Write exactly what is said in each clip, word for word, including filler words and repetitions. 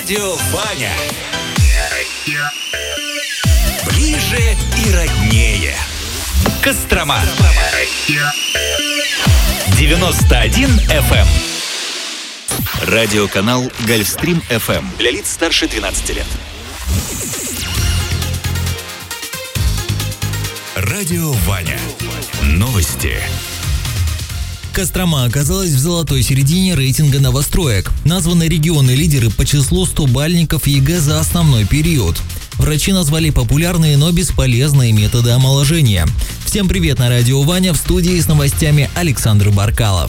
Радио Ваня. Ближе и роднее. Кострома. девяносто один эф эм. Радиоканал Гольфстрим эф эм для лиц старше двенадцати лет. Радио Ваня. Новости. Кострома оказалась в золотой середине рейтинга новостроек. Названы регионы-лидеры по числу стобальников ЕГЭ за основной период. Врачи назвали популярные, но бесполезные методы омоложения. Всем привет на Радио Ваня, в студии с новостями Александр Баркалов.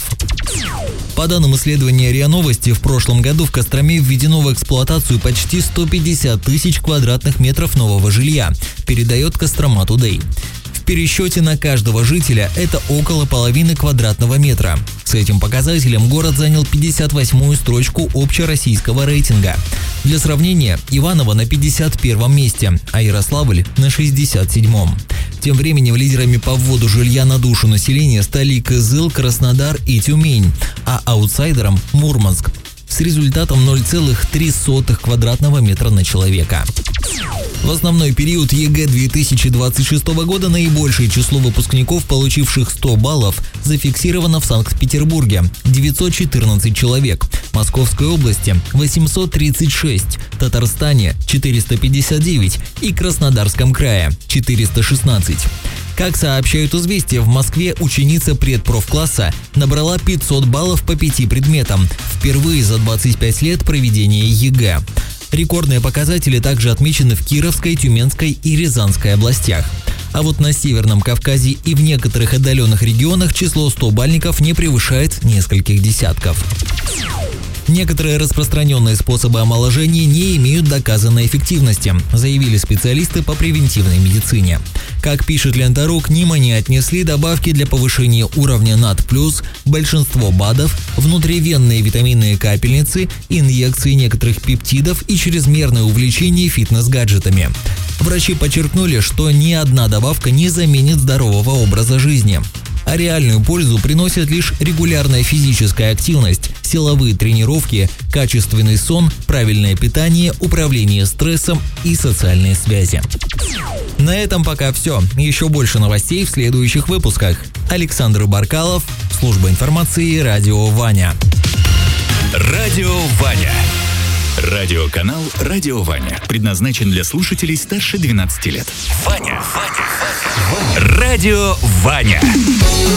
По данным исследования РИА Новости, в прошлом году в Костроме введено в эксплуатацию почти сто пятьдесят тысяч квадратных метров нового жилья, передает Кострома Тудей. В пересчете на каждого жителя это около половины квадратного метра. С этим показателем город занял пятьдесят восьмую строчку общероссийского рейтинга. Для сравнения, Иваново на пятьдесят первом месте, а Ярославль на шестьдесят седьмом. Тем временем лидерами по вводу жилья на душу населения стали Кызыл, Краснодар и Тюмень, а аутсайдером – Мурманск с результатом ноль целых три сотых квадратного метра на человека. В основной период ЕГЭ две тысячи двадцать шестого года наибольшее число выпускников, получивших сто баллов, зафиксировано в Санкт-Петербурге – девятьсот четырнадцать человек, Московской области – восемьсот тридцать шесть, Татарстане – четыреста пятьдесят девять и Краснодарском крае – четыреста шестнадцать. Как сообщают «Известия», в Москве ученица предпрофкласса набрала пятьсот баллов по пяти предметам, впервые за двадцать пять лет проведения ЕГЭ. Рекордные показатели также отмечены в Кировской, Тюменской и Рязанской областях. А вот на Северном Кавказе и в некоторых отдаленных регионах число стобальников не превышает нескольких десятков. Некоторые распространенные способы омоложения не имеют доказанной эффективности, заявили специалисты по превентивной медицине. Как пишет Лента.ру, к ним они отнесли добавки для повышения уровня НАД+, большинство БАДов, внутривенные витаминные капельницы, инъекции некоторых пептидов и чрезмерное увлечение фитнес-гаджетами. Врачи подчеркнули, что ни одна добавка не заменит здорового образа жизни. А реальную пользу приносит лишь регулярная физическая активность, силовые тренировки, качественный сон, правильное питание, управление стрессом и социальные связи. На этом пока все. Еще больше новостей в следующих выпусках. Александр Баркалов, служба информации «Радио Ваня». Радио Ваня. Радиоканал «Радио Ваня» предназначен для слушателей старше двенадцати лет. Ваня. Ваня. Ваня. Радио Ваня.